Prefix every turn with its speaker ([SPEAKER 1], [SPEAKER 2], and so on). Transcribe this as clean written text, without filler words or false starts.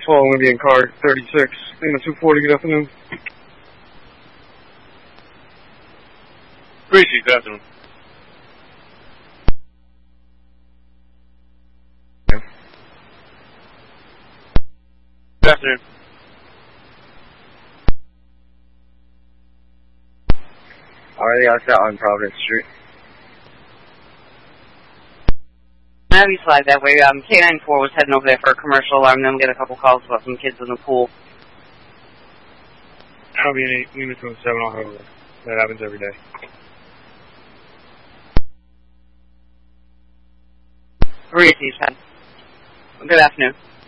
[SPEAKER 1] 12 Olympian car 36. Lima 240, good afternoon.
[SPEAKER 2] Greasy, good afternoon. Good afternoon.
[SPEAKER 1] Alright, I got that on Providence Street.
[SPEAKER 3] I'll be slide that way. K94 was heading over there for a commercial alarm, then we'll get a couple calls about some kids in the pool.
[SPEAKER 1] I'll be in Lima 27, I'll have it. That happens every day.
[SPEAKER 3] Greasy, good afternoon.